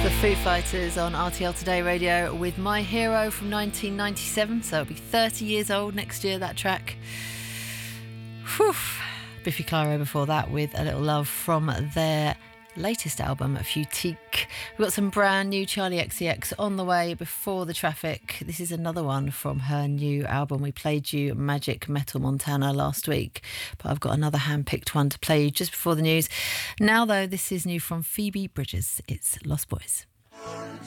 The Foo Fighters on RTL Today Radio with My Hero from 1997, so it'll be 30 years old next year, that track. Whew. Biffy Clyro before that with A Little Love from their latest album, Futique. We've got some brand new Charlie XCX on the way before the traffic. This is another one from her new album. We played you Magic Metal Montana last week, but I've got another hand-picked one to play you just before the news. Now, though, this is new from Phoebe Bridgers. It's Lost Boys.